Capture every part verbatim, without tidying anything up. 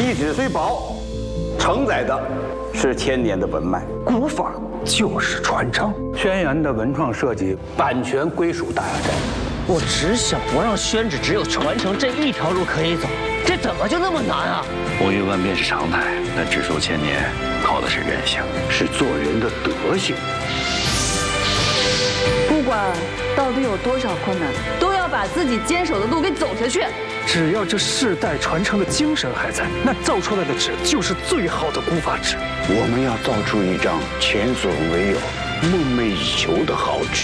历史虽薄，承载的是千年的文脉。 古法就是传承。 轩辕的文创设计版权归属大雅斋。 我只想不让宣纸只有传承这一条路可以走，这怎么就那么难啊？ 波云万变是常态，但指数千年靠的是人性，是做人的德行。 不管到底有多少困难，都要把自己坚守的路给走下去。 只要这世代传承的精神还在，那造出来的纸就是最好的古法纸。 我们要造出一张前所未有、梦寐以求的好纸。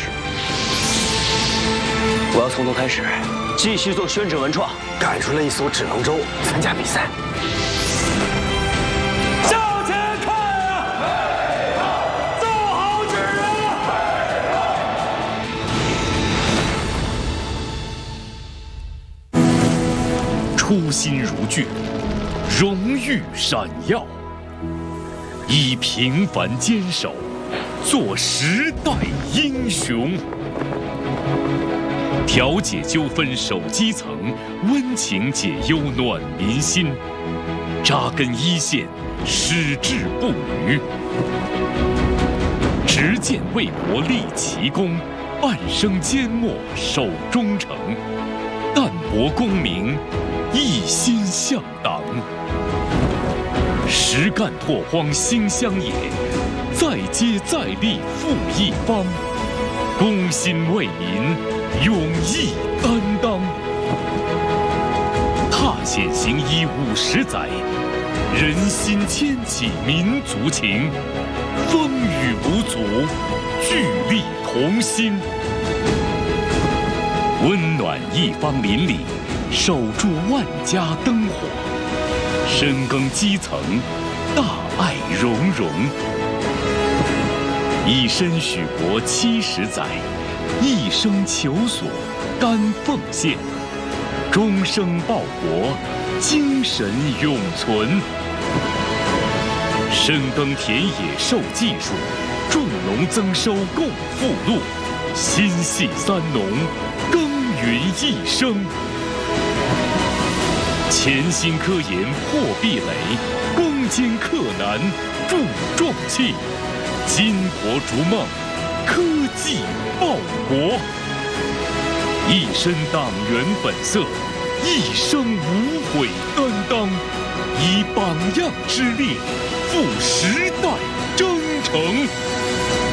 我要从头开始，继续做宣纸文创， 赶出来一艘纸龙舟，参加比赛。 向前看啊！造好纸啊！初心如炬，荣誉闪耀，以平凡坚守，做时代英雄。调解纠纷守基层，温情解忧暖民心，扎根一线，矢志不渝。执剑为国立奇功，半生缄默守忠诚，淡泊功名，一心向党。实干拓荒兴乡野，再接再厉复一方，公心为民，勇毅担当。踏险行医五十载，人心牵起民族情，风雨无阻，聚力同心。温暖一方邻里，守住万家灯火，深耕基层，大爱融融。以身许国七十载，一生求索甘奉献，终生报国，精神永存。深耕田野授技术，种农增收共富禄，心系三农，耕耘一生。潜心科研破壁垒，攻坚克难铸壮气，金国逐梦，科技报国。一身党员本色，一生无悔担当，以榜样之力，赴时代征程。